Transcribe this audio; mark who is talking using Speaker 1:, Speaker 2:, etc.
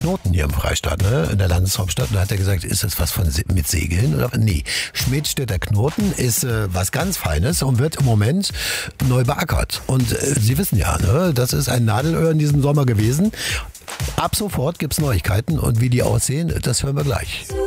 Speaker 1: Knoten hier im Freistaat, ne? In der Landeshauptstadt. Und da hat er gesagt, ist das was mit Segeln? Oder? Nee, Schmidstädter Knoten ist was ganz Feines und wird im Moment neu beackert. Und Sie wissen ja, ne? Das ist ein Nadelöhr in diesem Sommer gewesen. Ab sofort gibt's Neuigkeiten und wie die aussehen, das hören wir gleich.